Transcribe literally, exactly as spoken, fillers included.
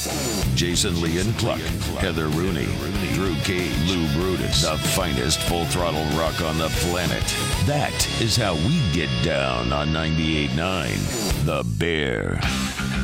Jason Lee and Cluck, Heather Rooney, Drew Cage, Lou Brutus, the finest full throttle rock on the planet. That is how we get down on ninety-eight point nine The Bear.